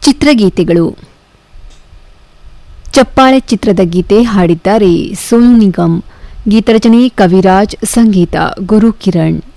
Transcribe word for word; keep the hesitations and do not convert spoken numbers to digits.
ಚಿತ್ರಗೀತೆಗಳು. ಚಪ್ಪಾಳೆ ಚಿತ್ರದ ಗೀತೆ ಹಾಡಿದ್ದಾರೆ ಸೋನು ನಿಗಮ್. ಗೀತರಚನೆ ಕವಿರಾಜ್, ಸಂಗೀತ ಗುರು ಕಿರಣ್.